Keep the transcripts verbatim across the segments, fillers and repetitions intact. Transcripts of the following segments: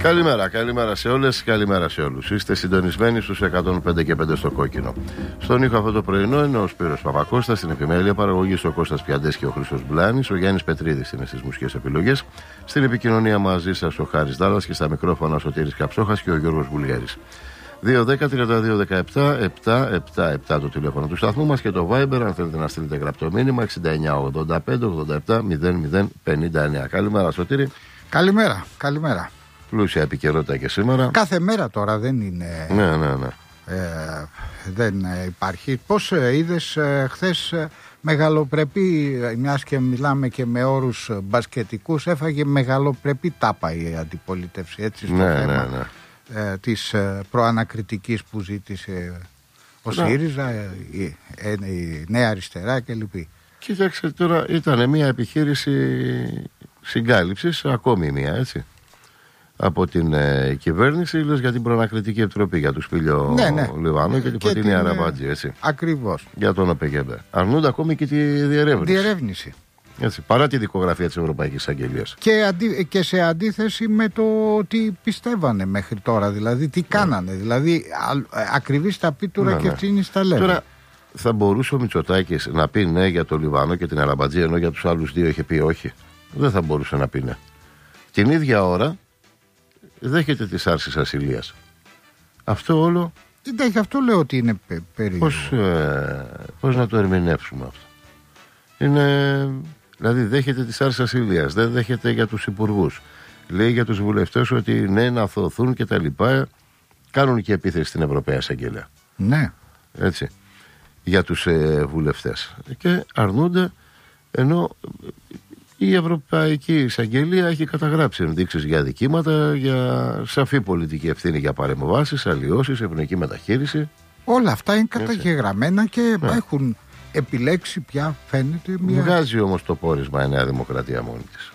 Καλημέρα, καλημέρα σε όλες, καλημέρα σε όλους. Είστε συντονισμένοι στους εκατόν πέντε και πέντε στο κόκκινο. Στον ήχο αυτό το πρωινό είναι ο Σπύρος Παπακώστας, στην επιμέλεια παραγωγής ο Κώστας Πιαντές και ο Χρήστος Μπλάνης, ο Γιάννης Πετρίδης είναι στις μουσικές επιλογές. Στην επικοινωνία μαζί σας ο Χάρης Δάλλας και στα μικρόφωνα ο Σωτήρης Καψόχας και ο Γιώργος Βουλγέρης. δύο δέκα τριάντα δύο δεκαεπτά επτακόσια εβδομήντα επτά το τηλέφωνο του σταθμού μας και το Viber αν θέλετε να στείλετε γραπτό μήνυμα εξήντα εννιά ογδόντα πέντε ογδόντα επτά μηδέν μηδέν πενήντα εννιά. Καλημέρα Σωτήρη. Καλημέρα, καλημέρα. Πλούσια επικαιρότητα και σήμερα. Κάθε μέρα τώρα δεν είναι. Ναι, ναι, ναι. Ε, δεν υπάρχει. Πώς ε, είδες ε, χθες ε, μεγαλοπρεπή, μιας και μιλάμε και με όρους μπασκετικούς, έφαγε μεγαλοπρεπή τάπα η αντιπολίτευση, έτσι, στο ναι, θέμα ναι, ναι. Ε, της ε, προανακριτικής που ζήτησε ο ναι. ΣΥΡΙΖΑ, ε, η, ε, η Νέα Αριστερά κλπ. Κοίταξε τώρα, ήταν μια επιχείρηση συγκάλυψης, ακόμη μια, έτσι. Από την ε, κυβέρνηση, λες, για την Προανακριτική Επιτροπή, για του Σπήλιο ναι, ναι. Λιβάνο και την Φωτεινή Αραμπάτζη, έτσι. Ακριβώς. Για τον ΟΠΕΚΕΜΠΕ. Αρνούνται ακόμη και τη διερεύνηση. Διερεύνηση. Έτσι, παρά τη δικογραφία της Ευρωπαϊκής Αγγελίας. Και, αντί, και σε αντίθεση με το τι πιστεύανε μέχρι τώρα, δηλαδή τι κάνανε. Ναι. Δηλαδή, ακριβή στα πίτουρα ναι, και ευθύνη στα λέμε. Τώρα, θα μπορούσε ο Μητσοτάκης να πει ναι για το Λιβάνο και την Αραμπάτζη, ενώ για τους άλλους δύο είχε πει όχι? Δεν θα μπορούσε να πει ναι. Την ίδια ώρα δέχεται τις άρσεις ασυλίας. Αυτό όλο. Εντάξει, αυτό λέω ότι είναι περίεργο. Πώς, ε, πώς να το ερμηνεύσουμε αυτό? Είναι, δηλαδή δέχεται τις άρσεις ασυλίας, δεν δέχεται για τους υπουργούς. Λέει για τους βουλευτές ότι ναι, να αθωωθούν και τα λοιπά. Κάνουν και επίθεση στην Ευρωπαία Εισαγγελία. Ναι. Έτσι. Για τους ε, βουλευτές. Και αρνούνται, ενώ η Ευρωπαϊκή Εισαγγελία έχει καταγράψει ενδείξεις για αδικήματα, για σαφή πολιτική ευθύνη για παρεμβάσεις, αλλοιώσεις, ευνοϊκή μεταχείριση. Όλα αυτά είναι καταγεγραμμένα και ναι. έχουν επιλέξει πια, φαίνεται, μια. Βγάζει όμως το πόρισμα η Νέα Δημοκρατία μόνη της.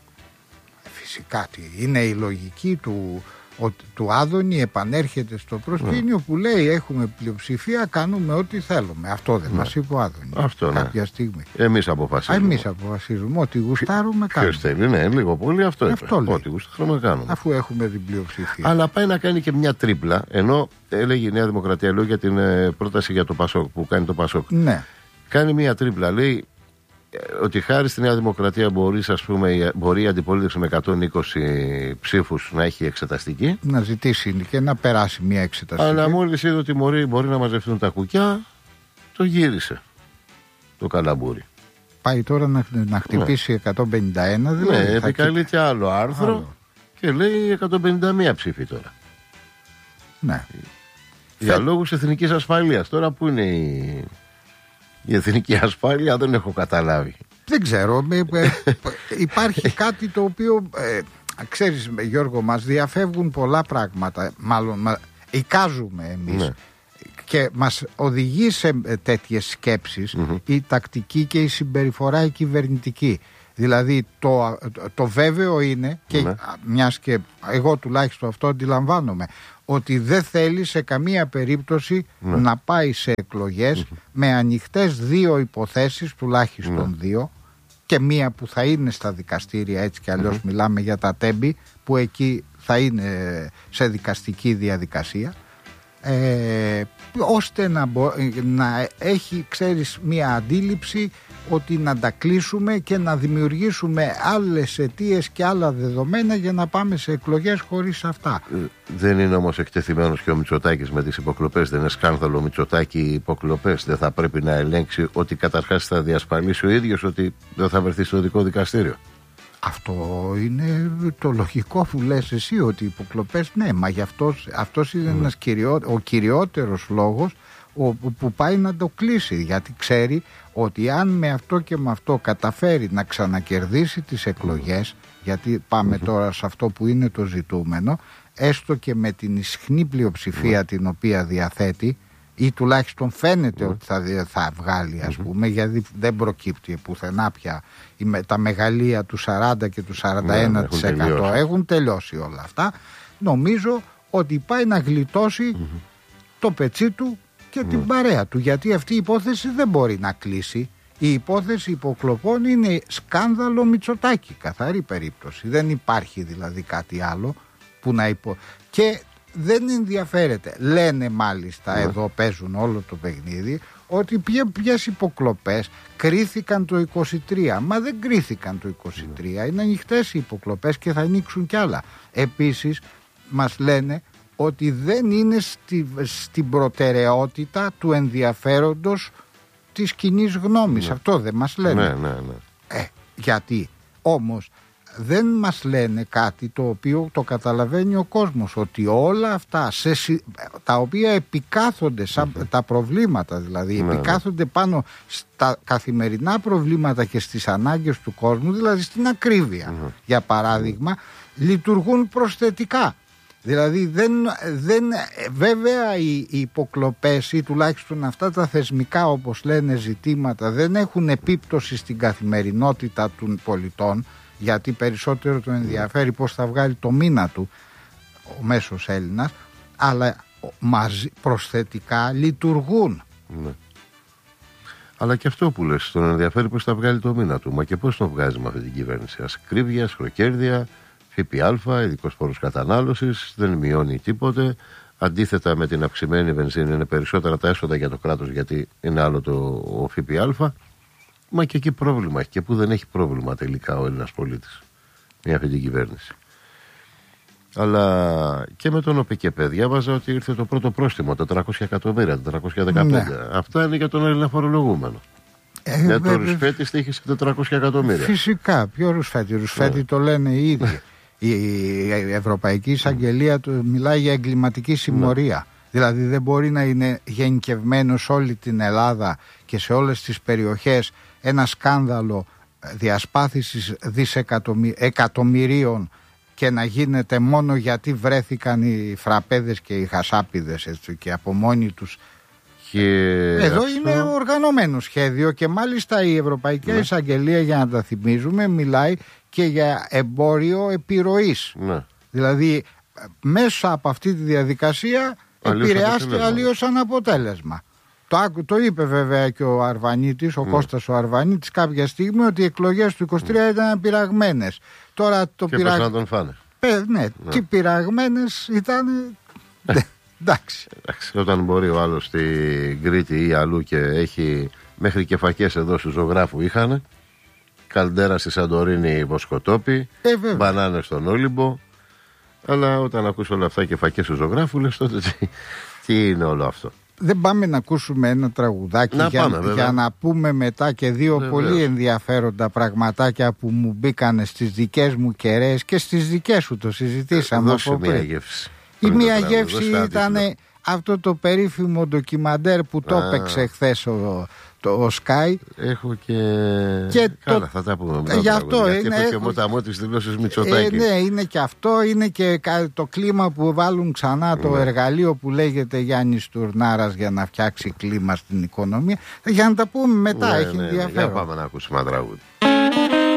Φυσικά, είναι η λογική του, ο, του Άδωνη, επανέρχεται στο προσκήνιο ναι. που λέει έχουμε πλειοψηφία, κάνουμε ό,τι θέλουμε. Αυτό δεν ναι. μας είπε ο Άδωνη. Αυτό κάποια ναι. στιγμή. Εμείς αποφασίζουμε. Εμείς αποφασίζουμε. Ό,τι γουστάρουμε κάνουμε. Ποιος θέλει, ναι, λίγο πολύ αυτό, αυτό είπε. Ό,τι γουστάρουμε κάνουμε. Αφού έχουμε την πλειοψηφία. Αλλά πάει να κάνει και μια τρίπλα, ενώ έλεγε η Νέα Δημοκρατία, λέω για την ε, πρόταση για το Πασόκ που κάνει το Πασόκ. Ναι. Κάνει μια τρίπλα, λέει ότι χάρη στη Νέα Δημοκρατία μπορεί, ας πούμε, μπορεί η αντιπολίτευση με εκατόν είκοσι ψήφους να έχει εξεταστική. Να ζητήσει και να περάσει μια εξεταστική. Αλλά μόλις είδε ότι μπορεί, μπορεί να μαζευτούν τα κουκιά, το γύρισε το καλαμπούρι. Πάει τώρα να, να χτυπήσει ναι. εκατόν πενήντα ένα, δηλαδή. Ναι, επικαλείται άλλο άρθρο άλλο. Και λέει εκατόν πενήντα μία ψήφοι τώρα. Ναι. Για Φε... λόγους εθνικής ασφαλείας. Τώρα που είναι η... η εθνική ασφάλεια, δεν έχω καταλάβει. Δεν ξέρω. Υπάρχει κάτι το οποίο, ε, ξέρεις Γιώργο, μας διαφεύγουν πολλά πράγματα. Μάλλον μα, εικάζουμε εμείς. Ναι. Και μας οδηγεί σε τέτοιες σκέψεις mm-hmm. η τακτική και η συμπεριφορά η κυβερνητική. Δηλαδή το, το, το βέβαιο είναι και ναι. μιας και εγώ τουλάχιστον αυτό αντιλαμβάνομαι, ότι δεν θέλει σε καμία περίπτωση ναι. να πάει σε εκλογές mm-hmm. με ανοιχτές δύο υποθέσεις, τουλάχιστον ναι. δύο, και μία που θα είναι στα δικαστήρια, έτσι κι αλλιώς mm-hmm. μιλάμε για τα τέμπη, που εκεί θα είναι σε δικαστική διαδικασία, ε, ώστε να, μπο, να έχει, ξέρεις, μία αντίληψη ότι να τα κλείσουμε και να δημιουργήσουμε άλλες αιτίες και άλλα δεδομένα για να πάμε σε εκλογές χωρίς αυτά. Δεν είναι όμως εκτεθειμένος και ο Μητσοτάκης με τις υποκλοπές? Δεν είναι σκάνδαλο Μητσοτάκη υποκλοπές? Δεν θα πρέπει να ελέγξει ότι καταρχάς θα διασφαλίσει ο ίδιος ότι δεν θα βρεθεί στο δικό δικαστήριο? Αυτό είναι το λογικό που λες εσύ, ότι οι υποκλοπές, ναι, μα γι' αυτός, αυτός είναι mm. ένας κυριό, ο κυριότερος λόγος ο, που πάει να το κλείσει, γιατί ξέρει ότι αν με αυτό και με αυτό καταφέρει να ξανακερδίσει τις εκλογές, γιατί πάμε mm-hmm. τώρα σε αυτό που είναι το ζητούμενο, έστω και με την ισχνή πλειοψηφία mm. την οποία διαθέτει, ή τουλάχιστον φαίνεται mm. ότι θα, θα βγάλει, ας mm-hmm. πούμε, γιατί δεν προκύπτει πουθενά πια. Τα μεγαλεία του σαράντα και του σαράντα ένα τοις εκατό έχουν τελειώσει. έχουν τελειώσει όλα αυτά. Νομίζω ότι πάει να γλιτώσει mm-hmm. το πετσί του και mm. την παρέα του, γιατί αυτή η υπόθεση δεν μπορεί να κλείσει. Η υπόθεση υποκλοπών είναι σκάνδαλο Μητσοτάκη, καθαρή περίπτωση. Δεν υπάρχει δηλαδή κάτι άλλο. που να υπο... και δεν ενδιαφέρεται. Λένε μάλιστα, ναι. εδώ παίζουν όλο το παιχνίδι, ότι ποιες υποκλοπές κρίθηκαν το είκοσι τρία. Μα δεν κρίθηκαν το είκοσι τρία, είναι ανοιχτές οι υποκλοπές και θα ανοίξουν κι άλλα. Επίσης μας λένε ότι δεν είναι στη, στην προτεραιότητα του ενδιαφέροντος της κοινής γνώμης. Ναι. Αυτό δεν μας λένε. Ναι, ναι, ναι. Ε, γιατί όμως δεν μας λένε κάτι το οποίο το καταλαβαίνει ο κόσμος, ότι όλα αυτά σε, τα οποία επικάθονται σαν, mm-hmm. τα προβλήματα δηλαδή ναι, επικάθονται ναι. πάνω στα καθημερινά προβλήματα και στις ανάγκες του κόσμου, δηλαδή στην ακρίβεια mm-hmm. για παράδειγμα, mm-hmm. λειτουργούν προσθετικά. Δηλαδή δεν, δεν, βέβαια οι, οι υποκλοπές ή τουλάχιστον αυτά τα θεσμικά όπως λένε ζητήματα δεν έχουν επίπτωση στην καθημερινότητα των πολιτών, γιατί περισσότερο τον ενδιαφέρει πώς θα βγάλει το μήνα του ο μέσος Έλληνας, αλλά μαζί, προσθετικά λειτουργούν. Ναι. Αλλά και αυτό που λες, τον ενδιαφέρει πώς θα βγάλει το μήνα του. Μα και πώς τον βγάζει με αυτή την κυβέρνηση? Ασκρίβεια, σχροκέρδεια, ΦΠΑ, ειδικός φόρος κατανάλωσης, δεν μειώνει τίποτε. Αντίθετα με την αυξημένη βενζίνη είναι περισσότερα τα έσοδα για το κράτος, γιατί είναι άλλο το ο ΦΠΑ. Μα και εκεί πρόβλημα έχει. Και που δεν έχει πρόβλημα τελικά ο Έλληνας πολίτης με αυτή την κυβέρνηση. Αλλά και με τον ΟΠΕΚΕΠΕ διάβαζα ότι ήρθε το πρώτο πρόστιμο, τετρακόσια εκατομμύρια, τετρακόσια δεκαπέντε. Ναι. Αυτά είναι για τον Έλληνα φορολογούμενο. Ε, για το Ρουσφέτη στοίχησε τετρακόσια εκατομμύρια. Φυσικά. Ποιο Ρουσφέτη? Ρουσφέτη ναι. το λένε οι ίδιοι. Η Ευρωπαϊκή Εισαγγελία του μιλάει για εγκληματική συμμορία. Ναι. Δηλαδή δεν μπορεί να είναι γενικευμένο σε όλη την Ελλάδα και σε όλες τις περιοχές ένα σκάνδαλο διασπάθησης δισεκατομμυρίων και να γίνεται μόνο γιατί βρέθηκαν οι φραπέδες και οι χασάπιδες, έτσι, και από μόνοι τους. Και εδώ αυτό... είναι οργανωμένο σχέδιο και μάλιστα η Ευρωπαϊκή ναι. Εισαγγελία, για να τα θυμίζουμε, μιλάει και για εμπόριο επιρροής. Ναι. Δηλαδή μέσα από αυτή τη διαδικασία επηρεάστηκε αλλίως σαν αποτέλεσμα. Το, το είπε βέβαια και ο Αρβανίτης, ο mm. Κώστας ο Αρβανίτης κάποια στιγμή, ότι οι εκλογές του είκοσι τρία mm. ήταν πειραγμένες. Τώρα το και πειραγ... να τον φάνε. Πε, ναι, ναι, και πειραγμένες ήταν... Εντάξει. Όταν μπορεί ο άλλος στην Κρήτη ή αλλού και έχει μέχρι και φακές εδώ στους ζωγράφου είχαν, καλντέρα στη Σαντορίνη βοσκοτόπι, ε, μπανάνες στον Όλυμπο, αλλά όταν ακούς όλα αυτά και φακές στους ζωγράφου λες τότε τι, τι είναι όλο αυτό? Δεν πάμε να ακούσουμε ένα τραγουδάκι να για, πάμε, για να πούμε μετά και δύο βέβαια. Πολύ ενδιαφέροντα πραγματάκια που μου μπήκανε στις δικές μου κεραίες και στις δικές σου, το συζητήσαμε. Δώσε μια γεύση. Η μία γεύση ήταν αυτό το περίφημο ντοκιμαντέρ που το έπαιξε χθες ο, το, ο Sky. Έχω και... και Καλά, το... θα τα πούμε. Γι' αυτό είναι... Έχω και μοταμό της δηλώσης Μητσοτάκη. Ε, ναι, είναι και αυτό. Είναι και το κλίμα που βάλουν ξανά το ναι. εργαλείο που λέγεται Γιάννης Τουρνάρας για να φτιάξει κλίμα στην οικονομία. Για να τα πούμε μετά, ναι, έχει ναι, ενδιαφέρον. Ναι, για πάμε να ακούσουμε ένα τραγούδι.